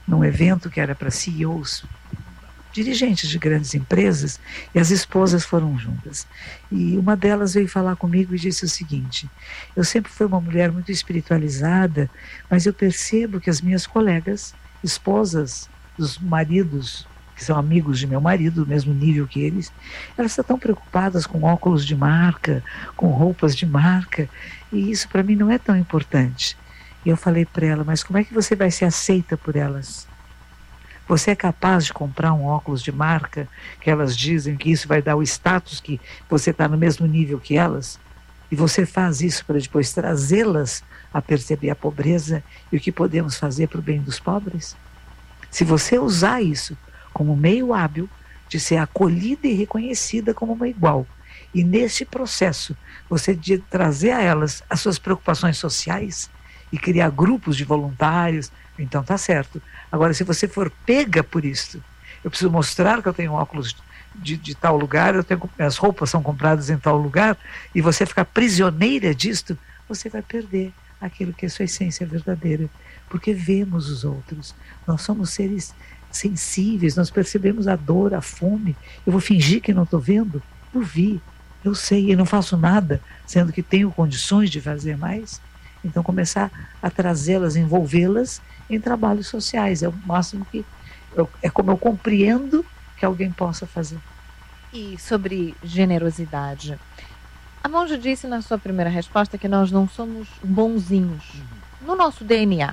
num evento que era para CEOs, dirigentes de grandes empresas, e as esposas foram juntas. E uma delas veio falar comigo e disse o seguinte: eu sempre fui uma mulher muito espiritualizada, mas eu percebo que as minhas colegas, esposas dos maridos, que são amigos de meu marido, do mesmo nível que eles, elas estão tão preocupadas com óculos de marca, com roupas de marca, e isso para mim não é tão importante. E eu falei para ela: mas como é que você vai ser aceita por elas? Você é capaz de comprar um óculos de marca que elas dizem que isso vai dar o status que você está no mesmo nível que elas? E você faz isso para depois trazê-las a perceber a pobreza e o que podemos fazer para o bem dos pobres? Se você usar isso como meio hábil de ser acolhida e reconhecida como uma igual, e nesse processo você de trazer a elas as suas preocupações sociais e criar grupos de voluntários, então tá certo. Agora, se você for pega por isso, eu preciso mostrar que eu tenho óculos de tal lugar, minhas roupas são compradas em tal lugar, e você ficar prisioneira disto, você vai perder aquilo que é sua essência verdadeira, porque vemos os outros. Nós somos seres sensíveis, nós percebemos a dor, a fome. Eu vou fingir que não estou vendo? Eu vi, eu sei, e não faço nada, sendo que tenho condições de fazer mais. Então, começar a trazê-las, envolvê-las em trabalhos sociais. É o máximo que... é como eu compreendo que alguém possa fazer. E sobre generosidade, a monja disse na sua primeira resposta que nós não somos bonzinhos. No nosso DNA,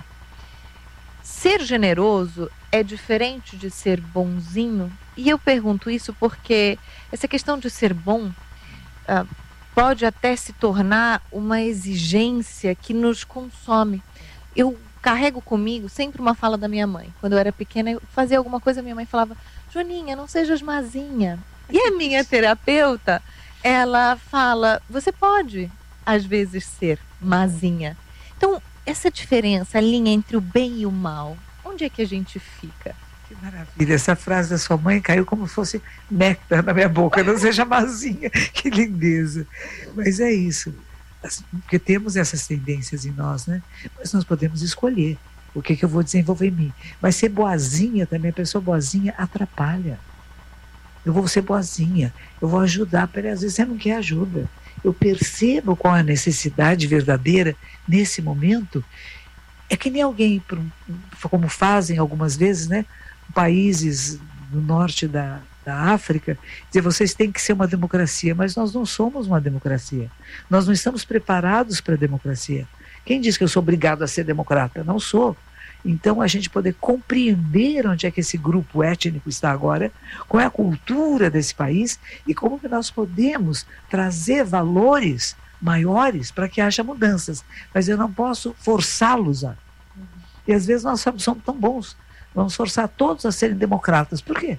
ser generoso é diferente de ser bonzinho? E eu pergunto isso porque essa questão de ser bom pode até se tornar uma exigência que nos consome. Eu carrego comigo sempre uma fala da minha mãe. Quando eu era pequena, eu fazia alguma coisa, minha mãe falava: Joaninha, não sejas mazinha. E a minha terapeuta, ela fala: você pode, às vezes, ser mazinha. Então, essa diferença, a linha entre o bem e o mal, onde é que a gente fica? Que maravilha, essa frase da sua mãe caiu como se fosse néctar na minha boca, não seja mazinha, que lindeza. Mas é isso, porque temos essas tendências em nós, né? Mas nós podemos escolher o que eu vou desenvolver em mim. Mas ser boazinha também, a pessoa boazinha atrapalha. Eu vou ser boazinha, eu vou ajudar, peraí, às vezes você não quer ajuda. Eu percebo qual é a necessidade verdadeira nesse momento. É que nem alguém, como fazem algumas vezes, né? Países do norte da África, dizer: vocês têm que ser uma democracia, mas nós não somos uma democracia. Nós não estamos preparados para a democracia. Quem diz que eu sou obrigado a ser democrata? Não sou. Então, a gente poder compreender onde é que esse grupo étnico está agora, qual é a cultura desse país e como que nós podemos trazer valores maiores para que haja mudanças. Mas eu não posso forçá-los a. E às vezes nós somos tão bons, vamos forçar todos a serem democratas. Por quê?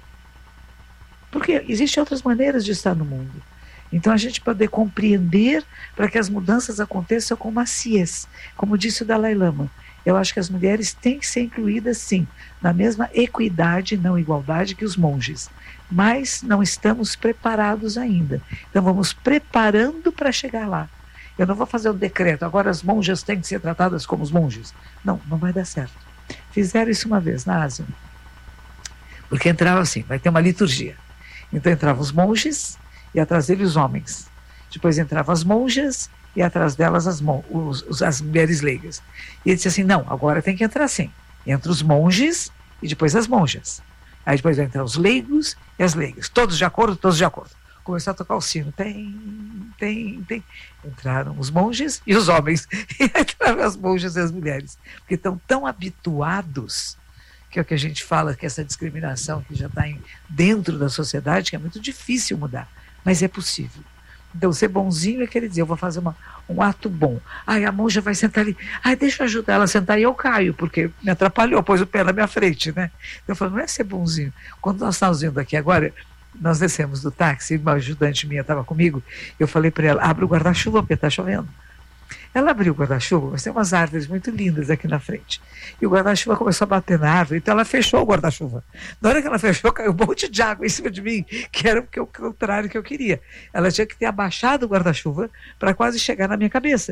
Porque existem outras maneiras de estar no mundo. Então, a gente poder compreender para que as mudanças aconteçam com maciez. Como disse o Dalai Lama, eu acho que as mulheres têm que ser incluídas, sim, na mesma equidade, não igualdade, que os monges. Mas não estamos preparados ainda. Então, vamos preparando para chegar lá. Eu não vou fazer um decreto: agora as monjas têm que ser tratadas como os monges. Não, não vai dar certo. Fizeram isso uma vez na Ásia. Porque entrava assim, vai ter uma liturgia. Então entravam os monges e atrás deles os homens. Depois entravam as monjas e atrás delas as mulheres leigas. E ele disse assim: não, agora tem que entrar assim. Entra os monges e depois as monjas. Aí depois vai entrar os leigos e as leigas. Todos de acordo, todos de acordo. Começou a tocar o sino. Tem. Entraram os monges e os homens. E entraram as monjas e as mulheres. Porque estão tão habituados, que é o que a gente fala, que essa discriminação que já está dentro da sociedade, que é muito difícil mudar. Mas é possível. Então, ser bonzinho é querer dizer: eu vou fazer um ato bom. Ai, a monja vai sentar ali. Ai, deixa eu ajudar ela a sentar e eu caio, porque me atrapalhou, pôs o pé na minha frente, né? Eu falo: não é ser bonzinho. Quando nós estávamos vindo aqui agora, nós descemos do táxi, uma ajudante minha estava comigo, eu falei para ela: abre o guarda-chuva, porque está chovendo. Ela abriu o guarda-chuva, mas tem umas árvores muito lindas aqui na frente. E o guarda-chuva começou a bater na árvore, então ela fechou o guarda-chuva. Na hora que ela fechou, caiu um monte de água em cima de mim, que era o contrário que eu queria. Ela tinha que ter abaixado o guarda-chuva para quase chegar na minha cabeça.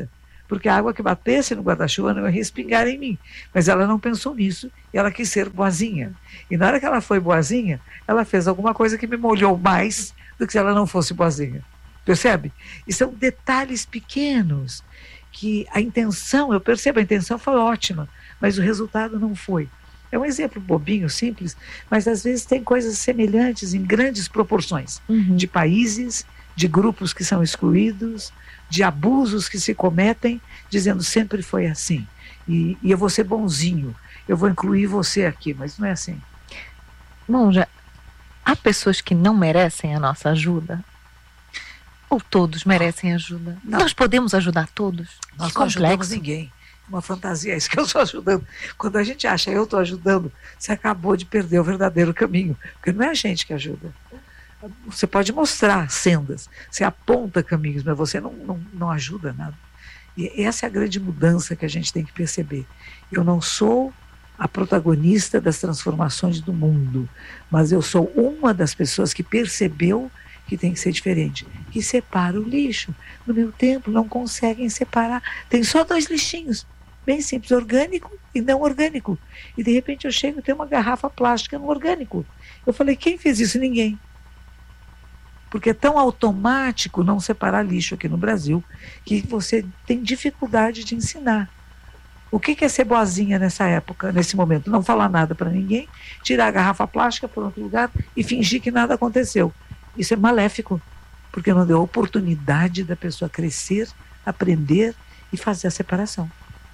porque a água que batesse no guarda-chuva não ia respingar em mim. Mas ela não pensou nisso e ela quis ser boazinha. E na hora que ela foi boazinha, ela fez alguma coisa que me molhou mais do que se ela não fosse boazinha. Percebe? E são detalhes pequenos que a intenção, eu percebo, a intenção foi ótima, mas o resultado não foi. É um exemplo bobinho, simples, mas às vezes tem coisas semelhantes em grandes proporções, de países, de grupos que são excluídos, de abusos que se cometem, dizendo sempre foi assim. E eu vou ser bonzinho, eu vou incluir você aqui, mas não é assim. Monja, há pessoas que não merecem a nossa ajuda? Ou todos merecem ajuda? Não. Nós podemos ajudar todos? Nós não ajudamos ninguém. Uma fantasia, é isso que eu estou ajudando. Quando a gente acha eu estou ajudando, você acabou de perder o verdadeiro caminho, porque não é a gente que ajuda. Você pode mostrar sendas, você aponta caminhos, mas você não ajuda nada. E essa é a grande mudança que a gente tem que perceber. Eu não sou a protagonista das transformações do mundo, mas eu sou uma das pessoas que percebeu que tem que ser diferente, que separa o lixo. No meu tempo não conseguem separar, tem só 2 lixinhos, bem simples, orgânico e não orgânico. E de repente eu chego e tem uma garrafa plástica no orgânico. Eu falei, quem fez isso? Ninguém. Porque é tão automático não separar lixo aqui no Brasil, que você tem dificuldade de ensinar. O que é ser boazinha nessa época, nesse momento? Não falar nada para ninguém, tirar a garrafa plástica para outro lugar e fingir que nada aconteceu. Isso é maléfico, porque não deu oportunidade da pessoa crescer, aprender e fazer a separação.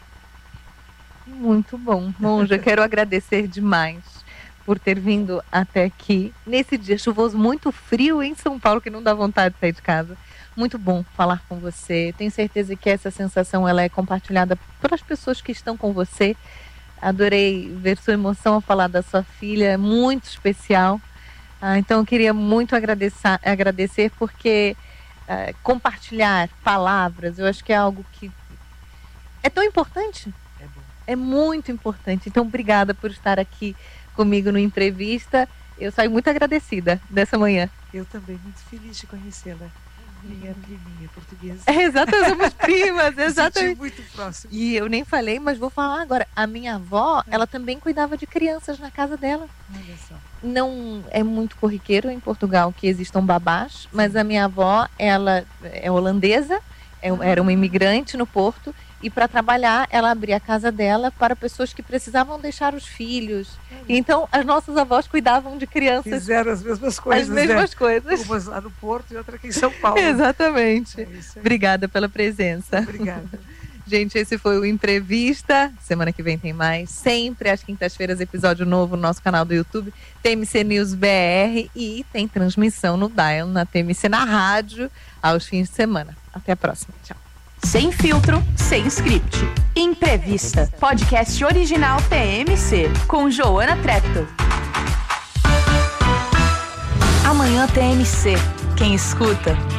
Muito bom, Monja, quero agradecer demais por ter vindo até aqui, nesse dia chuvoso, muito frio em São Paulo, que não dá vontade de sair de casa. Muito bom falar com você, tenho certeza que essa sensação ela é compartilhada pelas pessoas que estão com você. Adorei ver sua emoção ao falar da sua filha, muito especial. Então eu queria muito agradecer porque compartilhar palavras, eu acho que é algo que é tão importante. É bom. É muito importante. Então obrigada por estar aqui comigo no Entrevista. Eu saio muito agradecida dessa manhã. Eu também, muito feliz de conhecê-la. Minha priminha portuguesa. Exatamente, somos primas, exatamente. Muito próximo. E eu nem falei, mas vou falar agora. A minha avó, ela também cuidava de crianças na casa dela. Olha só. Não é muito corriqueiro em Portugal que existam babás, mas a minha avó, ela é holandesa, era uma imigrante no Porto, e para trabalhar ela abria a casa dela para pessoas que precisavam deixar os filhos. Então as nossas avós cuidavam de crianças. Fizeram as mesmas coisas. As mesmas coisas. Umas lá no Porto e outra aqui em São Paulo. Exatamente. Obrigada pela presença. Obrigada. Gente, esse foi o Entrevista. Semana que vem tem mais. Sempre às quintas-feiras, episódio novo no nosso canal do YouTube, TMC News BR, e tem transmissão no Dial, na TMC, na rádio, aos fins de semana. Até a próxima. Tchau. Sem filtro, sem script. Entrevista. Podcast original TMC, com Joana Treptow. Amanhã TMC. Quem escuta,